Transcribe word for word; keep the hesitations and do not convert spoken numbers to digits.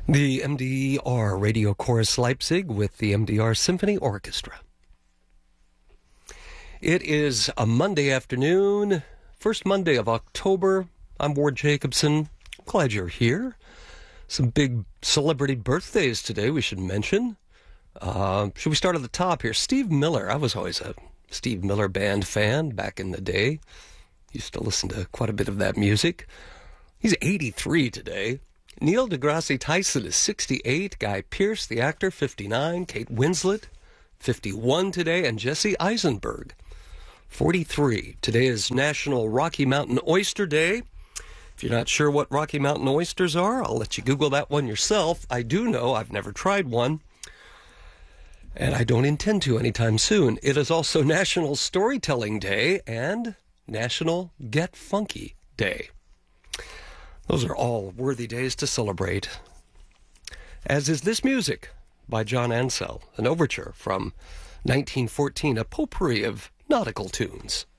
The M D R Radio Chorus Leipzig with the M D R Symphony Orchestra. It is a Monday afternoon, first Monday of October. I'm Ward Jacobson. Glad you're here. Some big celebrity birthdays today we should mention. Uh, should we start at the top here? Steve Miller. I was always a Steve Miller Band fan back in the day. Used to listen to quite a bit of that music. He's eighty-three today. Neil deGrasse Tyson is sixty-eight. Guy Pearce, the actor, fifty-nine. Kate Winslet, fifty-one today. And Jesse Eisenberg, forty-three. Today is National Rocky Mountain Oyster Day. If you're not sure what Rocky Mountain oysters are, I'll let you Google that one yourself. I do know. I've never tried one, and I don't intend to anytime soon. It is also National Storytelling Day and National Get Funky Day. Those are all worthy days to celebrate. As is this music by John Ansell, an overture from nineteen fourteen, a potpourri of nautical tunes.